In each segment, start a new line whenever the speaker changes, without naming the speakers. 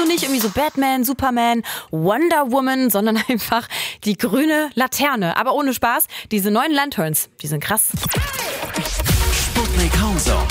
du nicht irgendwie so Batman, Superman, Wonder Woman, sondern einfach die grüne Laterne. Aber ohne Spaß, diese neuen Lanterns, die sind krass.
Sputnik Homezone.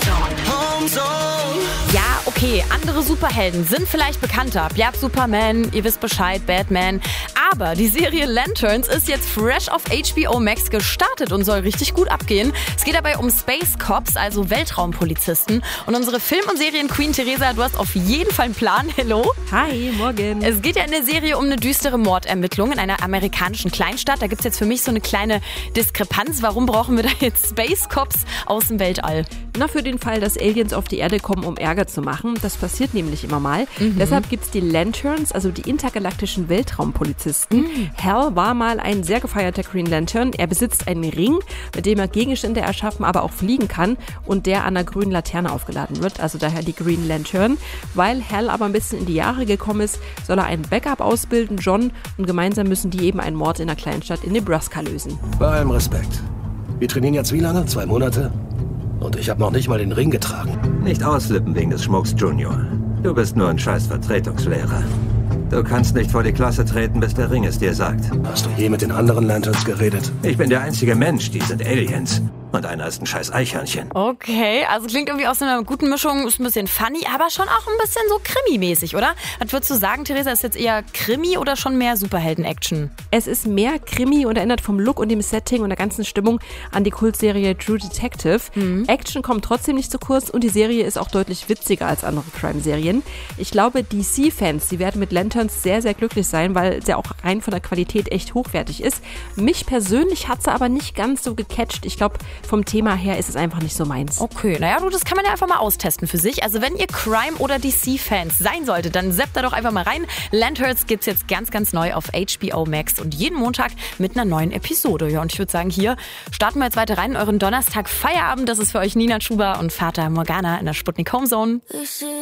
Ja, okay, andere Superhelden sind vielleicht bekannter. Ja, Superman, ihr wisst Bescheid, Batman. Aber die Serie Lanterns ist jetzt fresh auf HBO Max gestartet und soll richtig gut abgehen. Es geht dabei um Space Cops, also Weltraumpolizisten. Und unsere Film- und Serien-Queen Theresa, du hast auf jeden Fall einen Plan. Hello.
Hi, morgen.
Es geht ja in der Serie um eine düstere Mordermittlung in einer amerikanischen Kleinstadt. Da gibt es jetzt für mich so eine kleine Diskrepanz. Warum brauchen wir da jetzt Space Cops aus dem Weltall?
Na, für den Fall, dass Aliens auf die Erde kommen, um Ärger zu machen. Das passiert nämlich immer mal. Deshalb gibt es die Lanterns, also die intergalaktischen Weltraumpolizisten. Hal war mal ein sehr gefeierter Green Lantern. Er besitzt einen Ring, mit dem er Gegenstände erschaffen, aber auch fliegen kann und der an einer grünen Laterne aufgeladen wird. Also daher die Green Lantern. Weil Hal aber ein bisschen in die Jahre gekommen ist, soll er einen Backup ausbilden, John, und gemeinsam müssen die eben einen Mord in einer Kleinstadt in Nebraska lösen.
Bei allem Respekt. Wir trainieren jetzt wie lange? 2 Monate? Und ich habe noch nicht mal den Ring getragen.
Nicht ausflippen wegen des Schmucks, Junior. Du bist nur ein scheiß Vertretungslehrer. Du kannst nicht vor die Klasse treten, bis der Ring es dir sagt.
Hast du je mit den anderen Lanterns geredet?
Ich bin der einzige Mensch, die sind Aliens. Und einer ist ein scheiß Eichhörnchen.
Okay, also klingt irgendwie aus einer guten Mischung, ist ein bisschen funny, aber schon auch ein bisschen so Krimi-mäßig, oder? Was würdest du sagen, Theresa, ist jetzt eher Krimi oder schon mehr Superhelden-Action?
Es ist mehr Krimi und erinnert vom Look und dem Setting und der ganzen Stimmung an die Kultserie True Detective. Action kommt trotzdem nicht zu kurz und die Serie ist auch deutlich witziger als andere Crime-Serien. Ich glaube, DC-Fans, die werden mit Lanterns sehr, sehr glücklich sein, weil sie auch rein von der Qualität echt hochwertig ist. Mich persönlich hat sie aber nicht ganz so gecatcht. Ich glaube, vom Thema her ist es einfach nicht so meins.
Okay, naja, das kann man ja einfach mal austesten für sich. Also wenn ihr Crime- oder DC-Fans sein solltet, dann zappt da doch einfach mal rein. Lanterns gibt's jetzt ganz, ganz neu auf HBO Max und jeden Montag mit einer neuen Episode. Ja, und ich würde sagen, hier starten wir jetzt weiter rein in euren Donnerstag Feierabend. Das ist für euch Nina Schuber und Fata Morgana in der Sputnik Homezone.